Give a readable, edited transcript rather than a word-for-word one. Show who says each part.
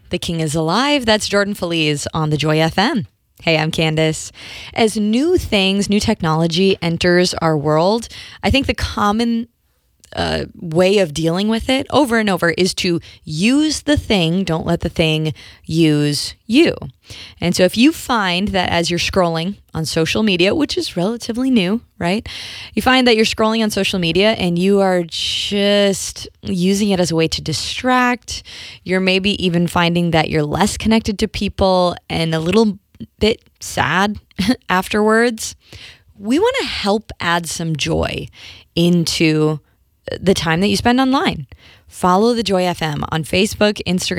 Speaker 1: The King is alive. That's Jordan Feliz on the Joy FM. Hey, I'm Candace. As new technology enters our world, I think the common way of dealing with it over and over is to use the thing, don't let the thing use you. And so if you find that as you're scrolling on social media, which is relatively new, right? You find that you're scrolling on social media and you are just using it as a way to distract. You're maybe even finding that you're less connected to people and a little bit sad afterwards. We want to help add some joy into the time that you spend online. Follow the Joy FM on Facebook, Instagram,